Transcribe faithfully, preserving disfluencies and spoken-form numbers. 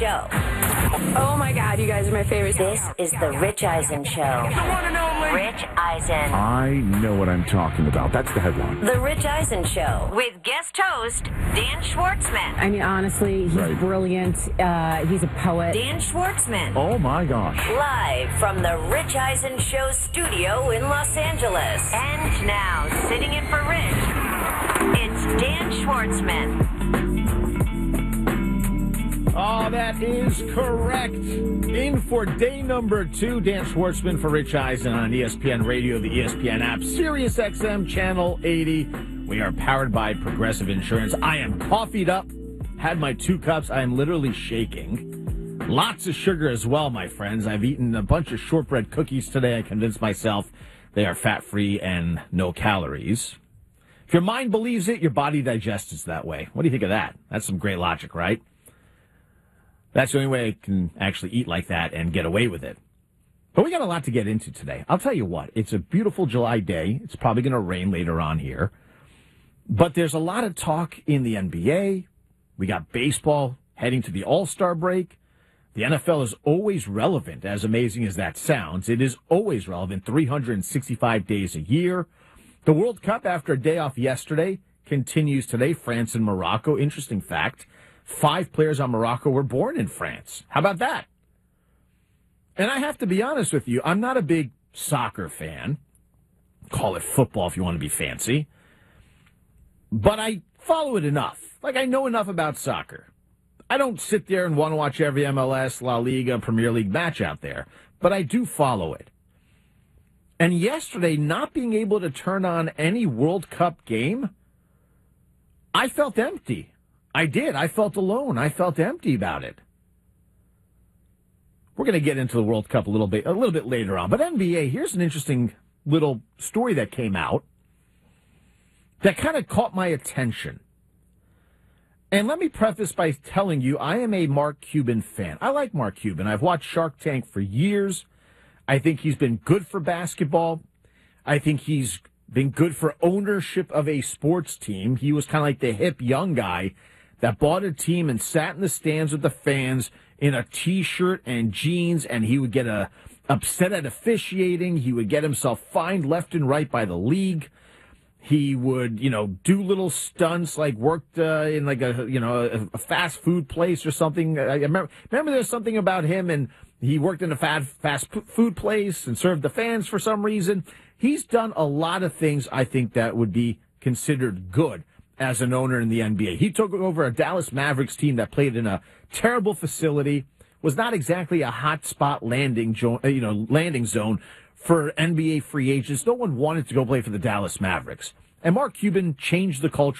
Show. Oh my God, you guys are my favorite. This is the Rich Eisen Show. The one and only Rich Eisen. I know what I'm talking about. That's the headline. The Rich Eisen Show with guest host Dan Schwartzman. I mean, honestly, he's Right. brilliant. Uh, he's a poet. Dan Schwartzman. Oh my gosh. Live from the Rich Eisen Show studio in Los Angeles. And now, sitting in for Rich, it's Dan Schwartzman. Oh, that is correct. In for day number two, Dan Schwartzman for Rich Eisen on E S P N Radio, the E S P N app, Sirius X M, Channel eighty. We are powered by Progressive Insurance. I am coffeeed up, had my two cups. I am literally shaking. Lots of sugar as well, my friends. I've eaten a bunch of shortbread cookies today. I convinced myself they are fat-free and no calories. If your mind believes it, your body digests it that way. What do you think of that? That's some great logic, right? That's the only way I can actually eat like that and get away with it. But we got a lot to get into today. I'll tell you what, it's a beautiful July day. It's probably going to rain later on here. But there's a lot of talk in the N B A. We got baseball heading to the All-Star break. The N F L is always relevant, as amazing as that sounds. It is always relevant, three hundred sixty-five days a year. The World Cup, after a day off yesterday, continues today. France and Morocco. Interesting fact. Five players on Morocco were born in France. How about that? And I have to be honest with you, I'm not a big soccer fan. Call it football if you want to be fancy. But I follow it enough. Like, I know enough about soccer. I don't sit there and want to watch every M L S, La Liga, Premier League match out there. But I do follow it. And yesterday, not being able to turn on any World Cup game, I felt empty. I did. I felt alone. I felt empty about it. We're going to get into the World Cup a little bit, a little bit later on. But N B A, here's an interesting little story that came out that kind of caught my attention. And let me preface by telling you, I am a Mark Cuban fan. I like Mark Cuban. I've watched Shark Tank for years. I think he's been good for basketball. I think he's been good for ownership of a sports team. He was kind of like the hip young guy that bought a team and sat in the stands with the fans in a T-shirt and jeans, and he would get a, upset at officiating. He would get himself fined left and right by the league. He would, you know, do little stunts, like worked uh, in like a, you know, a, a fast food place or something. I remember, remember there's something about him, and he worked in a fast, fast food place and served the fans for some reason. He's done a lot of things, I think, that would be considered good as an owner in the N B A. He took over a Dallas Mavericks team that played in a terrible facility, was not exactly a hot spot landing, you know, landing zone for N B A free agents. No one wanted to go play for the Dallas Mavericks. And Mark Cuban changed the culture